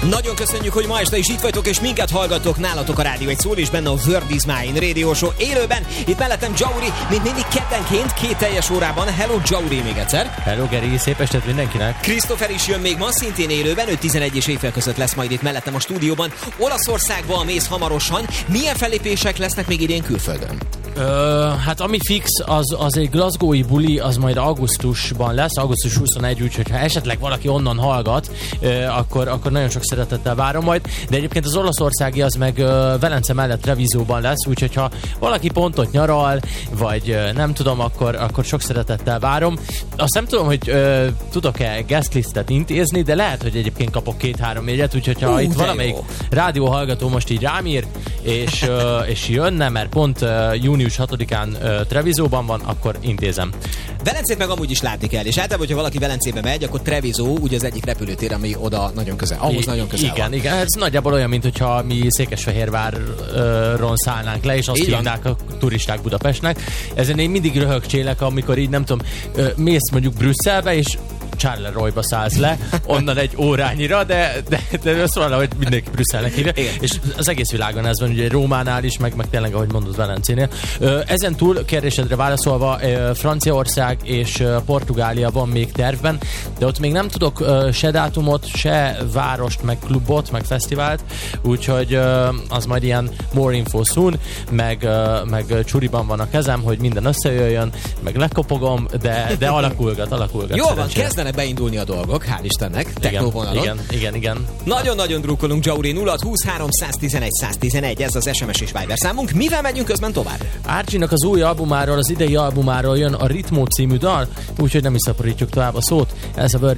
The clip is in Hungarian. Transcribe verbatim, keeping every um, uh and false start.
Nagyon köszönjük, hogy ma este is itt vagytok, és minket hallgattok, nálatok a Rádió egy szól, és benne a World is Mine Radio Show élőben. Itt mellettem Jauri, mint mindig keddenként, két teljes órában. Hello Jauri még egyszer. Hello Geri, szép estet mindenkinek. Christopher is jön még ma, szintén élőben, ő tizenegy és éjfél között lesz majd itt mellettem a stúdióban. Olaszországban mész hamarosan. Milyen fellépések lesznek még idén külföldön? Ö, hát ami fix, az, az egy glasgowi buli, az majd augusztusban lesz, augusztus huszonegy, úgyhogy ha esetleg valaki onnan hallgat, ö, akkor, akkor nagyon sok szeretettel várom majd, de egyébként az olaszországi az meg ö, Velence mellett Trevisóban lesz, úgyhogy ha valaki pontot nyaral, vagy ö, nem tudom, akkor, akkor sok szeretettel várom. Azt nem tudom, hogy ö, tudok-e guestlistet intézni, de lehet, hogy egyébként kapok két-három jegyet, úgyhogy ha uh, itt valamelyik jó rádió hallgató most így rám ír, és, ö, és jönne, mert pont ö, június hatodikán uh, Trevisóban van, akkor intézem. Velencét meg amúgy is látni kell, és általában, hogyha valaki Velencébe megy, akkor Treviso ugye az egyik repülőtér, ami oda nagyon közel. Ahhoz I- nagyon közel igen, van. Igen, ez nagyjából olyan, mint hogyha mi Székesfehérváron szállnánk le, és azt hívnák a turisták Budapestnek. Ezen én mindig röhögcsélek, amikor így nem tudom, mész mondjuk Brüsszelbe, és Charleroi-ba szállsz le, onnan egy órányira, de, de, de azt valahogy mindenki Brüsszelnek hívja. És az egész világon ez van, ugye Rómánál is, meg, meg tényleg, ahogy mondod, Velencénél. Ezen túl, kérdésedre válaszolva, Franciaország és Portugália van még tervben, de ott még nem tudok se dátumot, se várost, meg klubot, meg fesztivált, úgyhogy az majd ilyen more info soon, meg, meg csuriban van a kezem, hogy minden összejöjjön, meg lekopogom, de, de alakulgat, alakulgat. Jó van, kezdenek beindulni a dolgok, hál' Istennek, technóvonalon. Igen, igen, igen. Nagyon-nagyon drukkolunk, Jauri. Nulla húszhárom száztizenegy száztizenegy, ez az es em es és Viber számunk. Mivel megyünk közben tovább? Archie-nak az új albumáról, az idei albumáról jön a Ritmo című dal, úgyhogy nem is szaporítjuk tovább a szót. Ez a